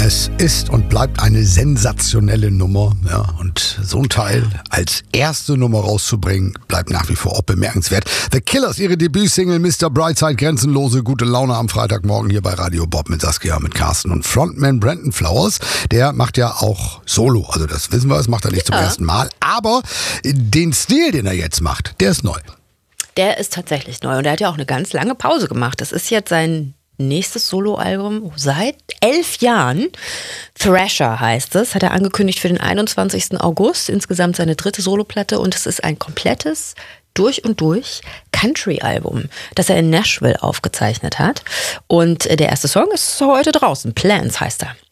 Es ist und bleibt eine sensationelle Nummer. Ja, und so ein Teil als erste Nummer rauszubringen, bleibt nach wie vor auch bemerkenswert. The Killers, ihre Debütsingle Mr. Brightside, grenzenlose gute Laune am Freitagmorgen hier bei Radio Bob mit Saskia, mit Carsten und Frontman Brandon Flowers. Der macht ja auch Solo, also das wissen wir, das macht er nicht zum ersten Mal. Aber den Stil, den er jetzt macht, der ist neu. Der ist tatsächlich neu und er hat ja auch eine ganz lange Pause gemacht. Das ist jetzt sein nächstes Soloalbum seit 11 Jahren. Thrasher heißt es, hat er angekündigt für den 21. August. Insgesamt seine 3. Soloplatte und es ist ein komplettes durch und durch Country-Album, das er in Nashville aufgezeichnet hat. Und der erste Song ist heute draußen. Plans heißt er.